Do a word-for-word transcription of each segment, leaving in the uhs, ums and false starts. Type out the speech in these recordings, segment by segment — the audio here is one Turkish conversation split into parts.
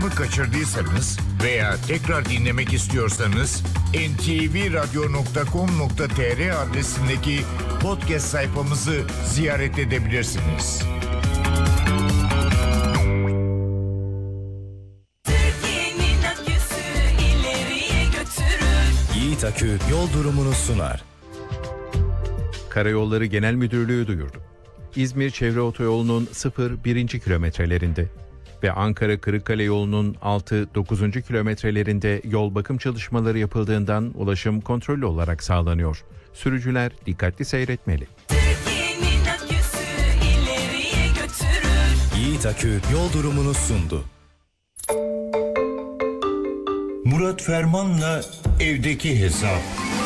programı kaçırdıysanız veya tekrar dinlemek istiyorsanız en te ve radyo nokta com nokta te er adresindeki podcast sayfamızı ziyaret edebilirsiniz. Türkiye'nin aküsü ileriye götürür. Yiğit Akü yol durumunu sunar. Karayolları Genel Müdürlüğü duyurdu. İzmir Çevre Otoyolu'nun sıfır birinci kilometrelerinde ve Ankara Kırıkkale yolunun altı dokuzuncu kilometrelerinde yol bakım çalışmaları yapıldığından ulaşım kontrollü olarak sağlanıyor. Sürücüler dikkatli seyretmeli. Türkiye'nin aküsü ileriye götürür. Yiğit Akü yol durumunu sundu. Murat Ferman'la evdeki hesap.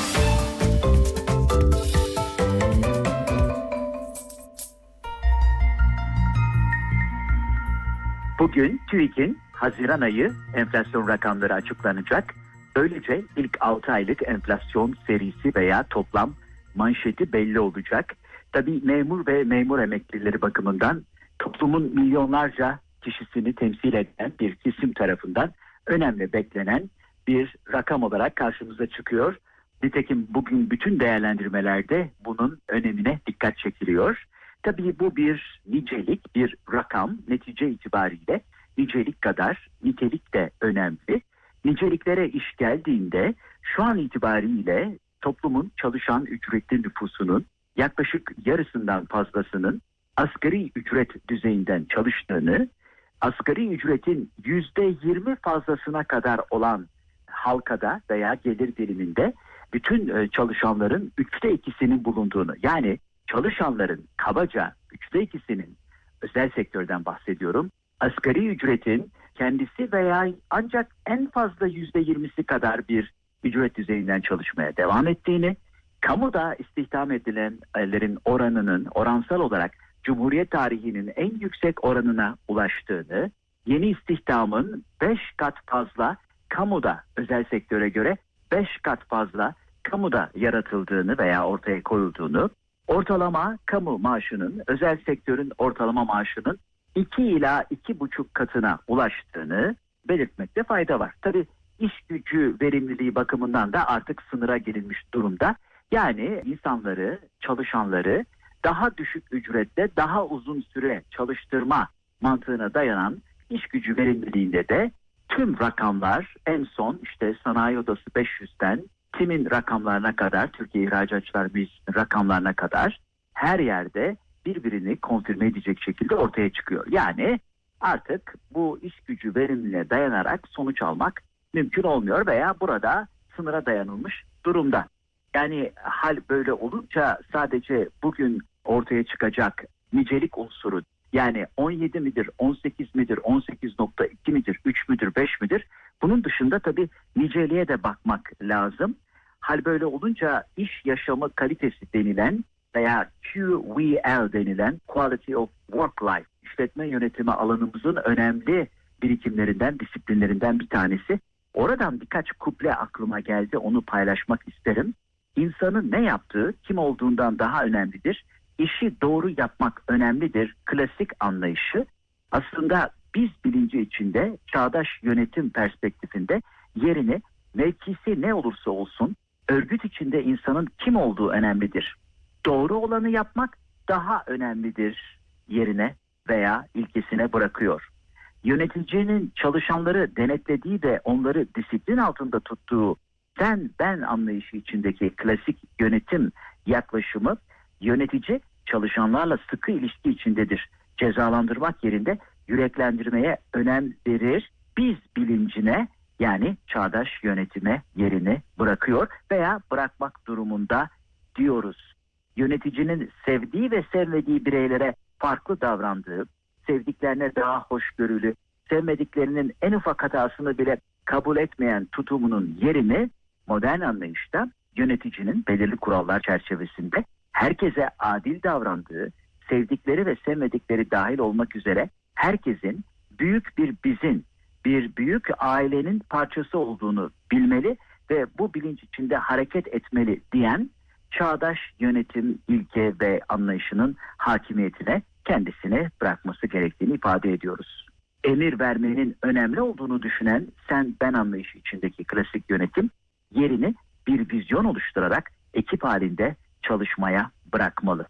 Bugün TÜİK'in Haziran ayı enflasyon rakamları açıklanacak. Böylece ilk altı aylık enflasyon serisi veya toplam manşeti belli olacak. Tabii memur ve memur emeklileri bakımından toplumun milyonlarca kişisini temsil eden bir kesim tarafından önemli beklenen bir rakam olarak karşımıza çıkıyor. Nitekim bugün bütün değerlendirmelerde bunun önemine dikkat çekiliyor. Tabii bu bir nicelik, bir rakam, netice itibariyle nicelik kadar nitelik de önemli. Niceliklere iş geldiğinde şu an itibariyle toplumun çalışan ücretli nüfusunun yaklaşık yarısından fazlasının asgari ücret düzeyinden çalıştığını, asgari ücretin yüzde yirmi fazlasına kadar olan halkada veya gelir diliminde bütün çalışanların üçte ikisinin bulunduğunu, yani çalışanların kabaca üçte ikisinin, özel sektörden bahsediyorum, asgari ücretin kendisi veya ancak en fazla yüzde yirmisi kadar bir ücret düzeyinden çalışmaya devam ettiğini, kamuda istihdam edilenlerin oranının oransal olarak Cumhuriyet tarihinin en yüksek oranına ulaştığını, yeni istihdamın beş kat fazla kamuda, özel sektöre göre beş kat fazla kamuda yaratıldığını veya ortaya koyulduğunu, ortalama kamu maaşının özel sektörün ortalama maaşının iki ila iki buçuk katına ulaştığını belirtmekte fayda var. Tabii iş gücü verimliliği bakımından da artık sınıra gelinmiş durumda. Yani insanları, çalışanları daha düşük ücretle daha uzun süre çalıştırma mantığına dayanan iş gücü verimliliğinde de tüm rakamlar en son işte Sanayi Odası beş yüzden TİM'in rakamlarına kadar, Türkiye İhracatçılar Meclisi'nin rakamlarına kadar her yerde birbirini konfirme edecek şekilde ortaya çıkıyor. Yani artık bu iş gücü verimliliğine dayanarak sonuç almak mümkün olmuyor veya burada sınıra dayanılmış durumda. Yani hal böyle olunca sadece bugün ortaya çıkacak nicelik unsuru, yani on yedi midir, on sekiz midir, on sekiz nokta iki midir, üç müdür, beş midir? Bunun dışında tabii niceliğe de bakmak lazım. Hal böyle olunca iş yaşamı kalitesi denilen veya Q V L denilen Quality of Work Life, işletme yönetimi alanımızın önemli birikimlerinden, disiplinlerinden bir tanesi. Oradan birkaç kuple aklıma geldi, onu paylaşmak isterim. İnsanın ne yaptığı kim olduğundan daha önemlidir. İşi doğru yapmak önemlidir. Klasik anlayışı aslında biz bilinci içinde çağdaş yönetim perspektifinde yerini, mevkisi ne olursa olsun örgüt içinde insanın kim olduğu önemlidir. Doğru olanı yapmak daha önemlidir yerine veya ilkesine bırakıyor. Yöneticinin çalışanları denetlediği de onları disiplin altında tuttuğu sen ben anlayışı içindeki klasik yönetim yaklaşımı, yönetici çalışanlarla sıkı ilişki içindedir. Cezalandırmak yerinde yüreklendirmeye önem verir. Biz bilincine, yani çağdaş yönetime yerini bırakıyor veya bırakmak durumunda diyoruz. Yöneticinin sevdiği ve sevmediği bireylere farklı davrandığı, sevdiklerine daha hoşgörülü, sevmediklerinin en ufak hatasını bile kabul etmeyen tutumunun yerini modern anlayışta yöneticinin belirli kurallar çerçevesinde herkese adil davrandığı, sevdikleri ve sevmedikleri dahil olmak üzere herkesin büyük bir bizin, bir büyük ailenin parçası olduğunu bilmeli ve bu bilinç içinde hareket etmeli diyen çağdaş yönetim ilke ve anlayışının hakimiyetine kendisini bırakması gerektiğini ifade ediyoruz. emir vermenin önemli olduğunu düşünen sen ben anlayışı içindeki klasik yönetim yerini bir vizyon oluşturarak ekip halinde çalışmaya bırakmalı.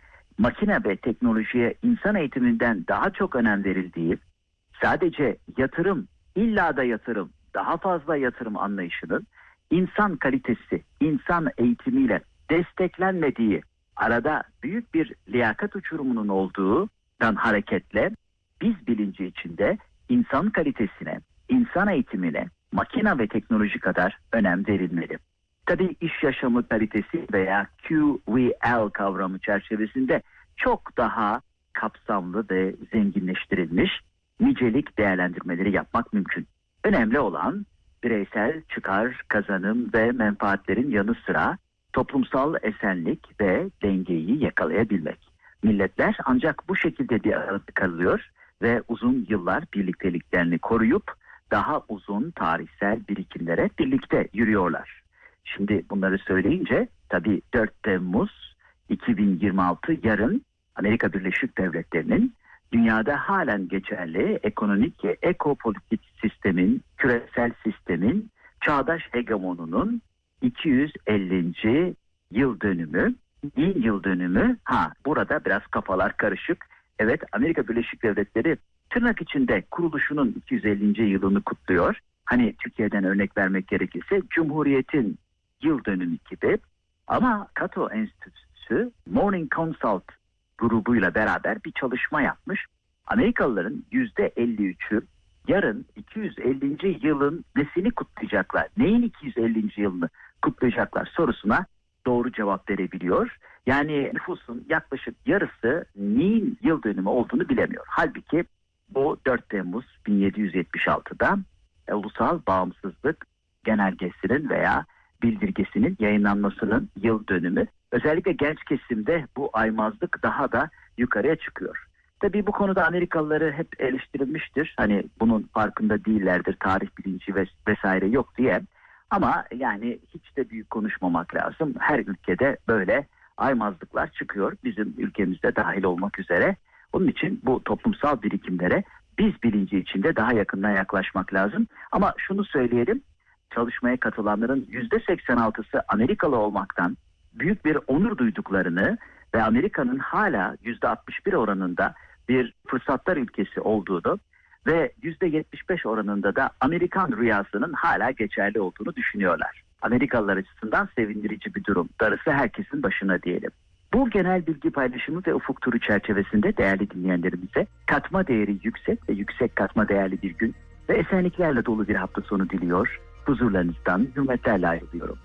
Makine ve teknolojiye insan eğitiminden daha çok önem verildiği, sadece yatırım, illa da yatırım, daha fazla yatırım anlayışının insan kalitesi, insan eğitimiyle desteklenmediği, arada büyük bir liyakat uçurumunun olduğundan hareketle biz bilinci içinde insan kalitesine, insan eğitimine, makine ve teknoloji kadar önem verilmeli. Tabii iş yaşamı kalitesi veya Q V L kavramı çerçevesinde çok daha kapsamlı ve zenginleştirilmiş nicelik değerlendirmeleri yapmak mümkün. Önemli olan bireysel çıkar, kazanım ve menfaatlerin yanı sıra toplumsal esenlik ve dengeyi yakalayabilmek. Milletler ancak bu şekilde bir arada kalıyor ve uzun yıllar birlikteliklerini koruyup daha uzun tarihsel birikimlere birlikte yürüyorlar. Şimdi bunları söyleyince tabii dört Temmuz iki bin yirmi altı yarın Amerika Birleşik Devletleri'nin dünyada halen geçerli ekonomik ve ekopolitik sistemin, küresel sistemin, çağdaş hegemonunun iki yüz ellinci yıl dönümü, bin yıl dönümü. Ha, burada biraz kafalar karışık. Evet, Amerika Birleşik Devletleri tırnak içinde kuruluşunun iki yüz ellinci yılını kutluyor. Hani Türkiye'den örnek vermek gerekirse Cumhuriyet'in yıl dönümü gibi. Ama Cato Enstitüsü Morning Consult grubuyla beraber bir çalışma yapmış. Amerikalıların yüzde elli üçü yarın iki yüz ellinci yılın nesini kutlayacaklar? Neyin iki yüz ellinci yılını kutlayacaklar sorusuna doğru cevap verebiliyor. Yani nüfusun yaklaşık yarısı neyin yıl dönümü olduğunu bilemiyor. Halbuki bu dört Temmuz bin yedi yüz yetmiş altıda Ulusal Bağımsızlık Genelgesi'nin veya bildirgesinin yayınlanmasının yıl dönümü. Özellikle genç kesimde bu aymazlık daha da yukarıya çıkıyor. Tabii bu konuda Amerikalıları hep eleştirilmiştir. Hani bunun farkında değillerdir, tarih bilinci ve vesaire yok diye. Ama yani hiç de büyük konuşmamak lazım. Her ülkede böyle aymazlıklar çıkıyor. Bizim ülkemizde dahil olmak üzere. Onun için bu toplumsal birikimlere biz bilinci içinde daha yakından yaklaşmak lazım. Ama şunu söyleyelim. Çalışmaya katılanların yüzde seksen altısı Amerikalı olmaktan büyük bir onur duyduklarını ve Amerika'nın hala yüzde altmış bir oranında bir fırsatlar ülkesi olduğunu ve yüzde yetmiş beş oranında da Amerikan rüyasının hala geçerli olduğunu düşünüyorlar. Amerikalılar açısından sevindirici bir durum. Darısı herkesin başına diyelim. Bu genel bilgi paylaşımı ve ufuk turu çerçevesinde değerli dinleyenlerimize katma değeri yüksek ve yüksek katma değerli bir gün ve esenliklerle dolu bir hafta sonu diliyor. Huzurlarınızdan hürmetlerle ayrılıyorum.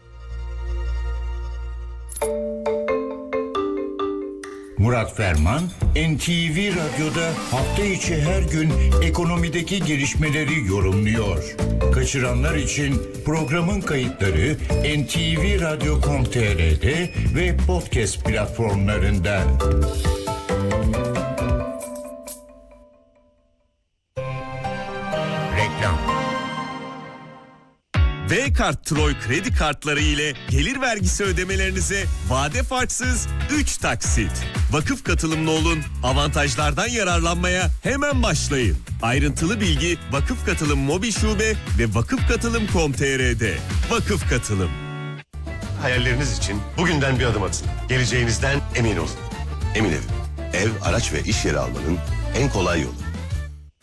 Murat Ferman, N T V Radyo'da hafta içi her gün ekonomideki gelişmeleri yorumluyor. Kaçıranlar için programın kayıtları en te ve radyo nokta com nokta te r'de ve podcast platformlarında. Reklam. V-Kart Troy kredi kartları ile gelir vergisi ödemelerinize vade farksız üç taksit. Vakıf katılımlı olun, avantajlardan yararlanmaya hemen başlayın. Ayrıntılı bilgi Vakıf Katılım Mobil Şube ve vakıf katılım nokta com nokta te r'de. Vakıf Katılım. Hayalleriniz için bugünden bir adım atın. Geleceğinizden emin olun. Emin Ev. Ev, araç ve iş yeri almanın en kolay yolu.